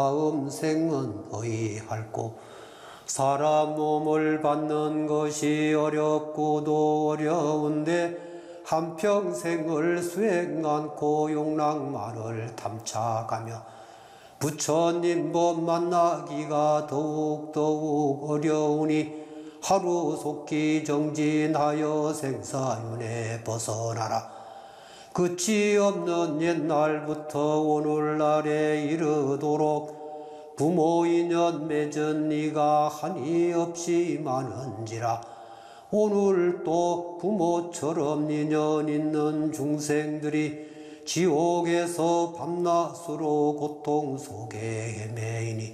다음 생은 의할고 사람 몸을 받는 것이 어렵고도 어려운데 한평생을 수행 않고 용락만을 탐착하며 부처님 법 만나기가 더욱 어려우니 하루속히 정진하여 생사윤회 벗어나라. 끝이 없는 옛날부터 오늘날에 이르도록 부모 인연 맺은 이가 한이 없이 많은지라. 오늘 또 부모처럼 인연 있는 중생들이 지옥에서 밤낮으로 고통 속에 헤매이니